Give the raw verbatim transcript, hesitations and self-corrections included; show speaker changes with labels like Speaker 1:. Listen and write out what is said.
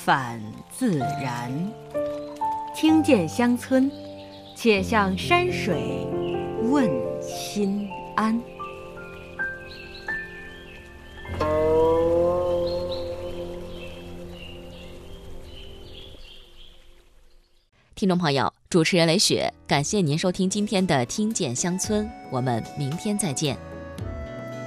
Speaker 1: 返自然。听见乡村，且向山水问心安。
Speaker 2: 听众朋友，主持人雷雪，感谢您收听今天的《听见乡村》，我们明天再见。